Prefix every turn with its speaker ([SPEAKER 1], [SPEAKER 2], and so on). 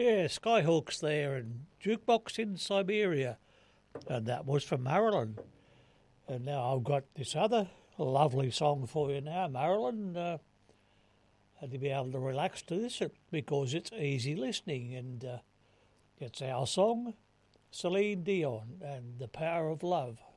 [SPEAKER 1] Yeah, Skyhawks there and Jukebox in Siberia. And that was from Marilyn. And now I've got this other lovely song for you now, Marilyn. And you'll be able to relax to this because it's easy listening. And it's our song, Celine Dion and The Power of Love.